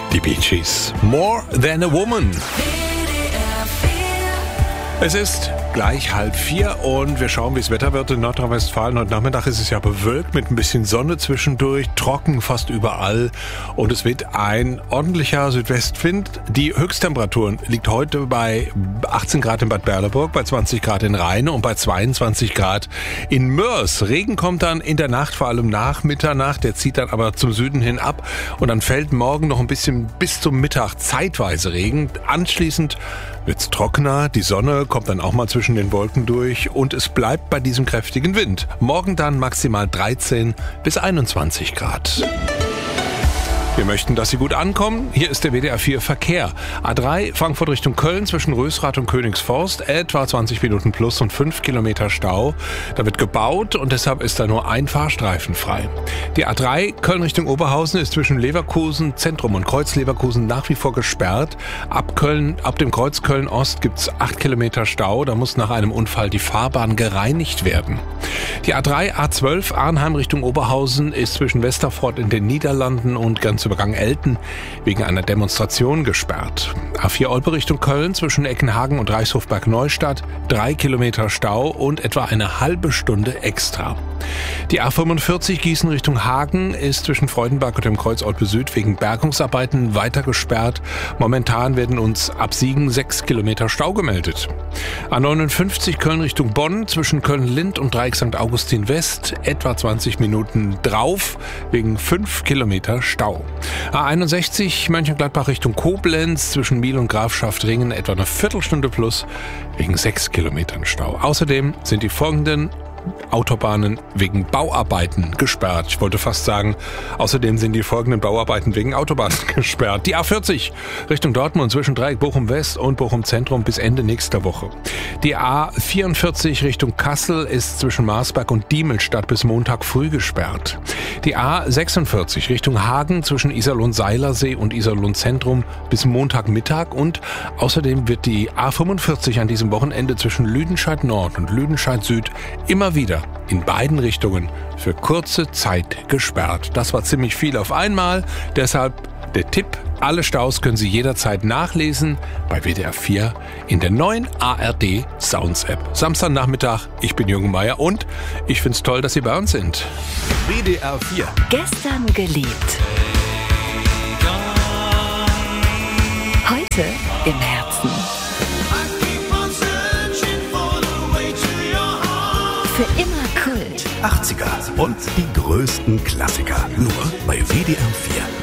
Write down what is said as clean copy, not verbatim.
Die Bee Gees. More Than a Woman. Es ist gleich 3:30 und wir schauen, wie das Wetter wird in Nordrhein-Westfalen. Heute Nachmittag ist es ja bewölkt mit ein bisschen Sonne zwischendurch, trocken fast überall und es weht ein ordentlicher Südwestwind. Die Höchsttemperatur liegt heute bei 18 Grad in Bad Berleburg, bei 20 Grad in Rheine und bei 22 Grad in Mörs. Regen kommt dann in der Nacht, vor allem nach Mitternacht, der zieht dann aber zum Süden hin ab und dann fällt morgen noch ein bisschen bis zum Mittag zeitweise Regen. Anschließend wird's trockener, die Sonne kommt dann auch mal zwischen den Wolken durch und es bleibt bei diesem kräftigen Wind. Morgen dann maximal 13 bis 21 Grad. Wir möchten, dass Sie gut ankommen. Hier ist der WDR 4 Verkehr. A3 Frankfurt Richtung Köln zwischen Rösrath und Königsforst. Etwa 20 Minuten plus und 5 Kilometer Stau. Da wird gebaut und deshalb ist da nur ein Fahrstreifen frei. Die A3 Köln Richtung Oberhausen ist zwischen Leverkusen Zentrum und Kreuz Leverkusen nach wie vor gesperrt. Ab dem Kreuz Köln Ost gibt's 8 Kilometer Stau. Da muss nach einem Unfall die Fahrbahn gereinigt werden. Die A3 A12 Arnheim Richtung Oberhausen ist zwischen Westerfort in den Niederlanden und Grenzübergang Elten wegen einer Demonstration gesperrt. A4 Olpe Richtung Köln zwischen Eckenhagen und Reichshofberg Neustadt 3 Kilometer Stau und etwa eine halbe Stunde extra. Die A45 Gießen Richtung Hagen ist zwischen Freudenberg und dem Kreuz Olpe Süd wegen Bergungsarbeiten weiter gesperrt. Momentan werden uns ab Siegen 6 Kilometer Stau gemeldet. A59 Köln Richtung Bonn zwischen Köln-Lind und Dreieck St. Augustin West etwa 20 Minuten drauf wegen 5 Kilometer Stau. A61 Mönchengladbach Richtung Koblenz zwischen Miel und Grafschaftringen etwa eine Viertelstunde plus wegen 6 Kilometern Stau. Außerdem sind die folgenden Autobahnen wegen Bauarbeiten gesperrt. Ich wollte fast sagen, außerdem sind die folgenden Bauarbeiten wegen Autobahnen gesperrt. Die A40 Richtung Dortmund zwischen Dreieck Bochum West und Bochum Zentrum bis Ende nächster Woche. Die A44 Richtung Kassel ist zwischen Marsberg und Diemelstadt bis Montag früh gesperrt. Die A46 Richtung Hagen zwischen Iserlohn-Seilersee und Iserlohn-Zentrum bis Montagmittag und außerdem wird die A45 an diesem Wochenende zwischen Lüdenscheid Nord und Lüdenscheid Süd immer wieder in beiden Richtungen für kurze Zeit gesperrt. Das war ziemlich viel auf einmal, deshalb der Tipp, alle Staus können Sie jederzeit nachlesen bei WDR 4 in der neuen ARD Sounds App. Samstagnachmittag, ich bin Jürgen Meier und ich find's toll, dass Sie bei uns sind. WDR 4. Gestern geliebt. Heute im Herzen. Für immer Kult. 80er und die größten Klassiker. Nur bei WDR 4.